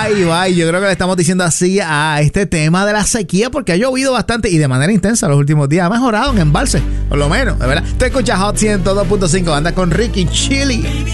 Ay, yo creo que le estamos diciendo así a este tema de la sequía porque ha llovido bastante y de manera intensa los últimos días. Ha mejorado en embalse, por lo menos, de verdad. Te escuchas Hot 102.5, anda con Ricky Chili.